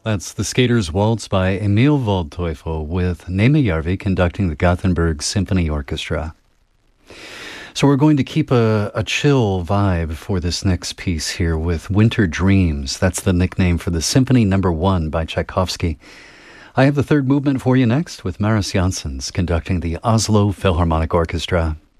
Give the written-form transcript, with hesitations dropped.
That's The Skater's Waltz by Emil Waldteufel with Neme Järvi conducting the Gothenburg Symphony Orchestra. So we're going to keep a chill vibe for this next piece here with Winter Dreams. That's the nickname for the Symphony No. 1 by Tchaikovsky. I have the third movement for you next with Maris Janssens conducting the Oslo Philharmonic Orchestra.